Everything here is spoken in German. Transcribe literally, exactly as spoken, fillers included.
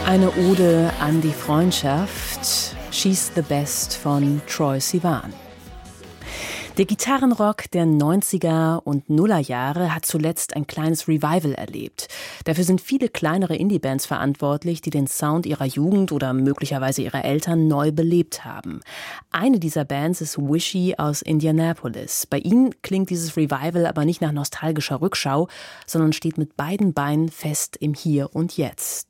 Eine Ode an die Freundschaft, She's the Best von Troye Sivan. Der Gitarrenrock der neunziger und Nullerjahre hat zuletzt ein kleines Revival erlebt. Dafür sind viele kleinere Indie-Bands verantwortlich, die den Sound ihrer Jugend oder möglicherweise ihrer Eltern neu belebt haben. Eine dieser Bands ist Wishy aus Indianapolis. Bei ihnen klingt dieses Revival aber nicht nach nostalgischer Rückschau, sondern steht mit beiden Beinen fest im Hier und Jetzt.